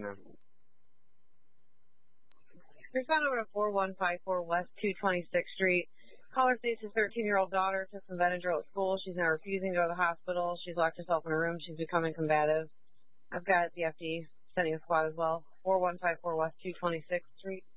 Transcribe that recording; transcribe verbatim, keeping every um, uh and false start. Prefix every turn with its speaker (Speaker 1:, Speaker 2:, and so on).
Speaker 1: now.
Speaker 2: You're found over to four one five four West two twenty-sixth Street. Caller states his thirteen-year-old daughter took some Benadryl at school. She's now refusing to go to the hospital. She's locked herself in her room. She's becoming combative. I've got the F D sending a squad as well. four one five four West two twenty-sixth Street.